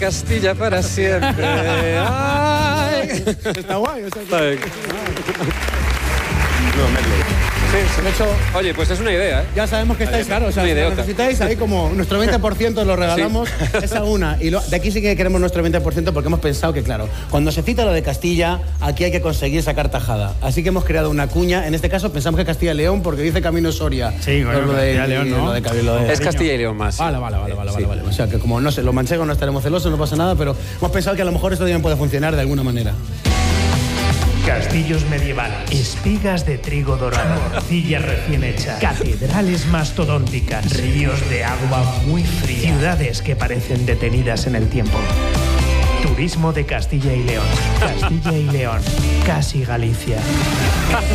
Castilla para siempre. Ay. Está guay. Está bien. Sí. De hecho, oye, pues es una idea, ¿eh? ya sabemos que estáis, claro, o sea, Una si lo idiota. necesitáis, ahí como nuestro 20% lo regalamos, esa una. Y de aquí sí que queremos nuestro 20% porque hemos pensado que, claro, cuando se cita lo de Castilla, aquí hay que conseguir sacar tajada. Así que hemos creado una cuña, en este caso pensamos que Castilla y León, porque dice Camino Soria. Sí, bueno, lo de Castilla y León, ¿no? Lo de Cabildo de... Es Castilla y León más. Vale. O sea, que como, no sé, los manchegos no estaremos celosos, no pasa nada, pero hemos pensado que a lo mejor esto también puede funcionar de alguna manera. Castillos medievales, espigas de trigo dorado, morcilla recién hecha, catedrales mastodónticas, ríos de agua muy fría, ciudades que parecen detenidas en el tiempo. Turismo de Castilla y León. Castilla y León, casi Galicia.